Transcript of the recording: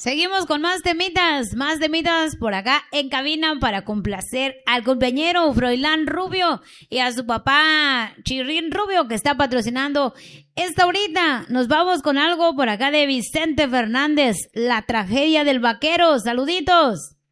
Seguimos con más temitas por acá en cabina para complacer al compañero Froilán Rubio y a su papá Chirrín Rubio que está patrocinando esta horita. Nos vamos con algo por acá de Vicente Fernández, La tragedia del vaquero. Saluditos.